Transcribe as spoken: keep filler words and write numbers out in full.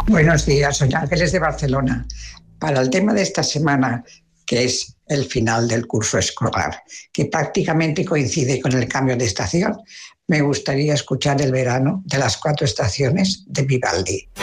Buenos días, soy Ángeles de Barcelona. Para el tema de esta semana, que es el final del curso escolar, que prácticamente coincide con el cambio de estación, me gustaría escuchar El verano de las cuatro estaciones de Vivaldi.